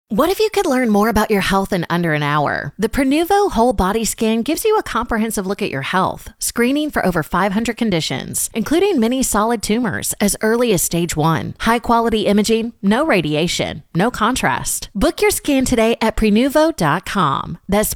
What if you could learn more about your health in under an hour? The Prenuvo Whole Body Scan gives you a comprehensive look at your health, screening for over 500 conditions, including many solid tumors as early as stage 1. High-quality imaging, no radiation, no contrast. Book your scan today at Prenuvo.com. That's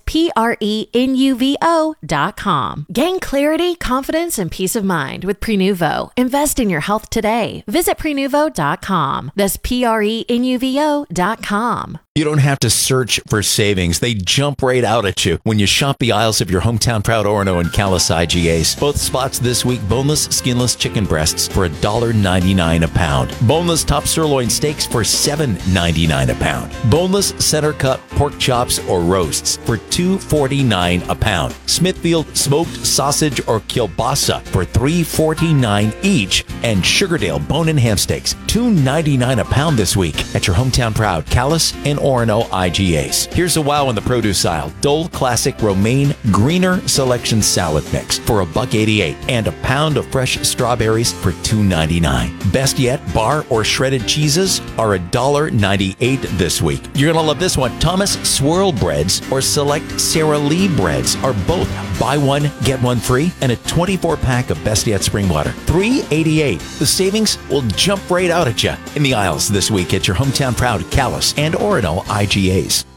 Prenuvo.com. Gain clarity, confidence, and peace of mind with Prenuvo. Invest in your health today. Visit Prenuvo.com. That's Prenuvo.com. You don't have to search for savings. They jump right out at you when you shop the aisles of your hometown proud Orono and Callis IGAs. Both spots this week, boneless, skinless chicken breasts for $1.99 a pound. Boneless top sirloin steaks for $7.99 a pound. Boneless center cut pork chops or roasts for $2.49 a pound. Smithfield smoked sausage or kielbasa for $3.49 each. And Sugardale bone-in ham steaks, $2.99 a pound this week at your hometown proud Callis and Orono IGAs. Here's a wow in the produce aisle. Dole Classic Romaine Greener Selection Salad Mix for $1.88 and a pound of fresh strawberries for $2.99. Best yet, bar or shredded cheeses are $1.98 this week. You're going to love this one. Thomas Swirl Breads or select Sara Lee Breads are both buy one, get one free, and a 24-pack of Best Yet Spring Water. $3.88. The savings will jump right out at you in the aisles this week at your hometown proud Callis and Orono IGAs.